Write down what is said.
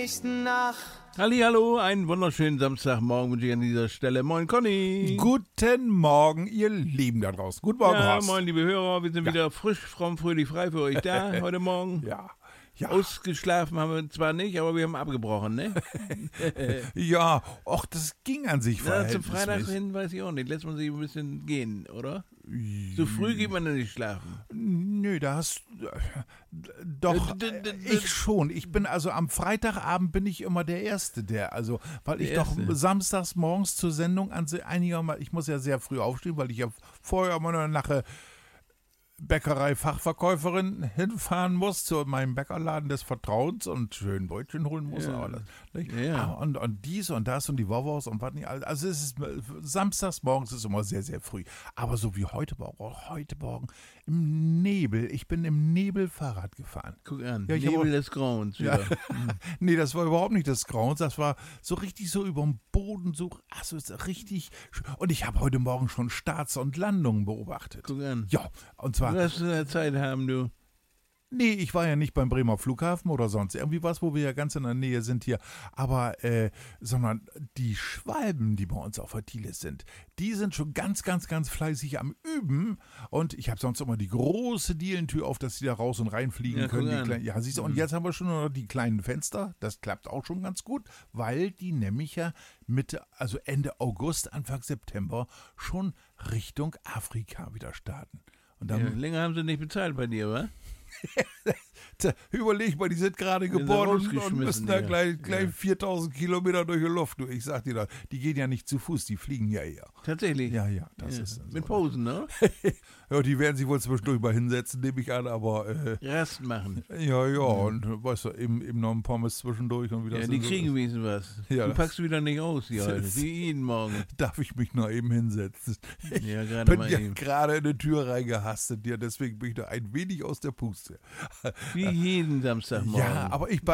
Hallihallo, einen wunderschönen Samstagmorgen wünsche ich an dieser Stelle. Moin Conny. Guten Morgen, ihr Lieben da draußen. Guten Morgen, Ja, Horst. moin liebe Hörer, wir sind wieder frisch, fromm, fröhlich, frei für euch da heute Morgen. Ja. Ausgeschlafen haben wir zwar nicht, aber wir haben abgebrochen, ne? Ja, och, das ging an sich Na, zum verhältnismäßig. Freitag hin weiß ich auch nicht. Lässt man sich ein bisschen gehen, oder? So früh geht man ja nicht schlafen. Nö, da hast doch, ich schon. Ich bin also am Freitagabend bin ich immer der Erste, weil ich doch samstags morgens zur Sendung ich muss ja sehr früh aufstehen, weil ich ja vorher immer nachher Bäckerei-Fachverkäuferin hinfahren muss zu meinem Bäckerladen des Vertrauens und schön Brötchen holen muss. Ja. Aber nicht? Ja. Und dies und das und die Wowos und was nicht. Also es ist samstags morgens ist immer sehr, sehr früh. Aber so wie heute Morgen im Nebel. Ich bin im Nebel Fahrrad gefahren. Guck an, Ja, Nebel des Grauens Ja. wieder. Nee, das war überhaupt nicht des Grauens. Das war so richtig so über dem Boden, so ist richtig schön. Und ich habe heute Morgen schon Starts und Landungen beobachtet. Guck an. Ja, und zwar Du wirst Zeit haben, du. Nee, ich war ja nicht beim Bremer Flughafen oder sonst irgendwie was, wo wir ja ganz in der Nähe sind hier. Aber, sondern die Schwalben, die bei uns auf der Thiele sind, die sind schon ganz, ganz, ganz fleißig am Üben. Und ich habe sonst immer die große Dielentür auf, dass sie da raus und reinfliegen Ja, können. guck an. Siehst du, und jetzt haben wir schon noch die kleinen Fenster. Das klappt auch schon ganz gut, weil die nämlich ja Ende August, Anfang September schon Richtung Afrika wieder starten. Und Ja, dann länger haben sie nicht bezahlt bei dir, wa? Überleg mal, die sind gerade Sind geboren und rausgeschmissen, müssen da ja. gleich 4000 Kilometer durch die Luft. Du, ich sag dir das, die gehen ja nicht zu Fuß, die fliegen ja eher. Tatsächlich? Ja, das Ja. ist dann Mit so. Posen, ne? Ja, die werden sich wohl zwischendurch mal hinsetzen, nehme ich an, aber Rast machen. und weißt du, eben noch ein Pommes zwischendurch und wieder Ja, so- die kriegen wenigstens was. Ja, Du das- packst wieder nicht aus hier heute, wie jeden Morgen. Darf ich mich noch eben hinsetzen? Ja, gerade Bin mal ja eben. gerade in eine Tür reingehastet, ja, deswegen bin ich da ein wenig aus der Puste. Wie jeden Samstagmorgen. Ja, aber ich